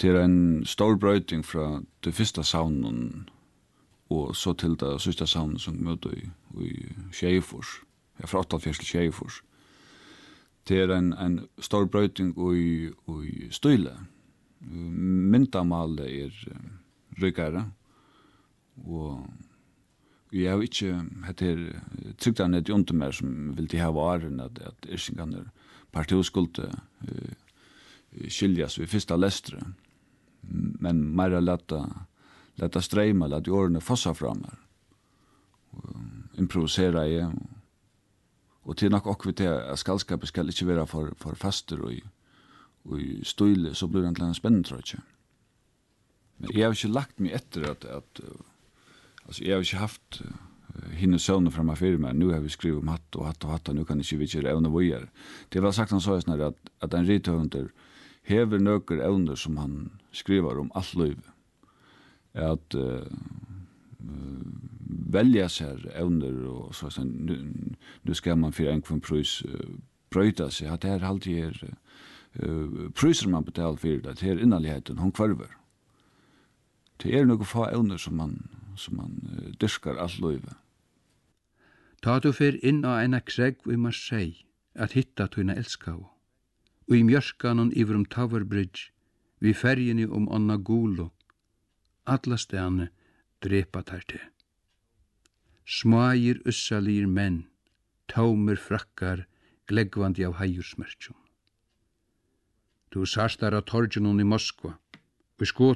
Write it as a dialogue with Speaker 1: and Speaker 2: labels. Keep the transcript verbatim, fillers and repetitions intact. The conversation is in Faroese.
Speaker 1: till en stor brötning från det första saunen och så till det sista saunen som mötte i, i Tjejfors. Jag från åttaogfjørs till Tjejfors. Det är en, en stor brötning i, i Style. Myntamalet är rykare. Och jag har inte heter trycktan ett inte mer som vill till ha varen att att ersingarna parti skulle uh, skiljas vid första lästre. Men mer lätta lätta strömma att jorden fossa fram här. Improvisera i och till nok och det skallskapet ska inte vara för för faster och i och i Style så blir det en spännande tror jag. Men jag har inte lagt mig efter att att alltså jag har inte haft uh, hinne sövn framma för mig. Nu har vi skrivit om hatt och hatt och hatt och nu kan inte vi inte ävna vojar. Det var sagt han sa snart att att en rithönder hever nøker evner som han skriver om allt liv. Att uh, uh, välja sig evner och så sen nu, nu ska man för en pris uh, bröta sig att det här alltid är uh, priser man betalar för det. Det är innanligheten hon kvarver. Det är några få evner som man som man uh, dyrkar allt liv.
Speaker 2: Ta du fer inn á eina kreg vi Marseille at hitta tuna elskau. Og i mjörskan og yfir um Tower Bridge, vi ferjeni om Anna Gulo, alla stene drepa tar te. Smair ussalir menn, taumer frakkar, gleggvandi av hajursmerkjum. Du sarstar av torgenon i Moskva, og skot